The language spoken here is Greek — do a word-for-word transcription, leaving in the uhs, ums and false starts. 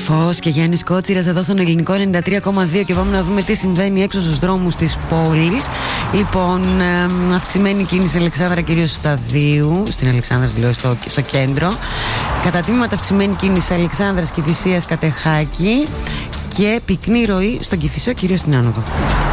Φως και Γιάννης Κότσιρας εδώ στον Ελληνικό ενενήντα τρία κόμμα δύο και πάμε να δούμε τι συμβαίνει έξω στους δρόμους της πόλης. Λοιπόν, ε, αυξημένη κίνηση Αλεξάνδρα, κυρίως σταδίου, στην Αλεξάνδρα, λέω, στο, στο κέντρο. Κατά τμήματα αυξημένη κίνηση Αλεξάνδρας, Κηφισίας, Κατεχάκη και πυκνή ροή στον Κηφισό, κυρίως στην άνοδο.